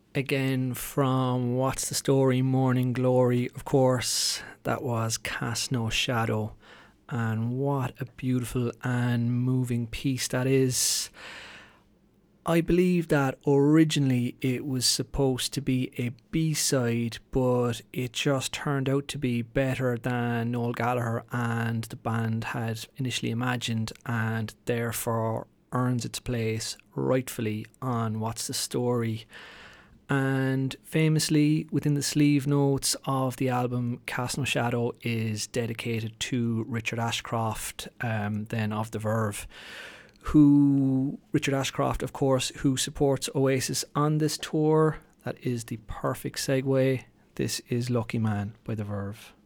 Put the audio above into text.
again from What's the Story, Morning Glory. Of course, that was Cast No Shadow. And what a beautiful and moving piece that is. I believe that originally it was supposed to be a B-side, but it just turned out to be better than Noel Gallagher and the band had initially imagined, and therefore earns its place rightfully on What's the Story. And famously, within the sleeve notes of the album, Cast No Shadow is dedicated to Richard Ashcroft, then of The Verve, Richard Ashcroft, of course, who supports Oasis on this tour. That is the perfect segue. This is Lucky Man by The Verve.